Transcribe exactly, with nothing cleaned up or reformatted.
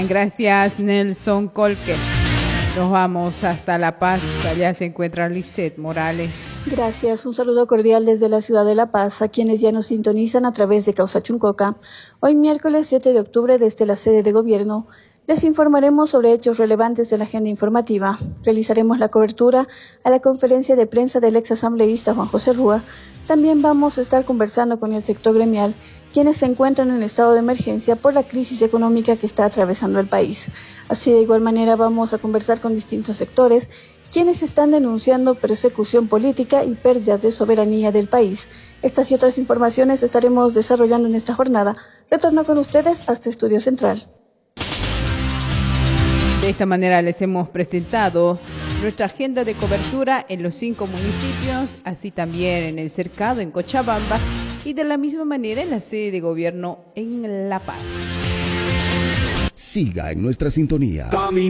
Gracias, Nelson Colque. Nos vamos hasta La Paz. Allá se encuentra Lisette Morales. Gracias. Un saludo cordial desde la ciudad de La Paz a quienes ya nos sintonizan a través de Causa Chuncoca. Hoy miércoles siete de octubre desde la sede de gobierno les informaremos sobre hechos relevantes de la agenda informativa. Realizaremos la cobertura a la conferencia de prensa del exasambleísta Juan José Rúa. También vamos a estar conversando con el sector gremial, quienes se encuentran en estado de emergencia por la crisis económica que está atravesando el país. Así de igual manera vamos a conversar con distintos sectores, quienes están denunciando persecución política y pérdida de soberanía del país. Estas y otras informaciones estaremos desarrollando en esta jornada. Retorno con ustedes hasta Estudio Central. De esta manera les hemos presentado nuestra agenda de cobertura en los cinco municipios, así también en el Cercado, en Cochabamba, y de la misma manera en la sede de gobierno en La Paz. Siga en nuestra sintonía.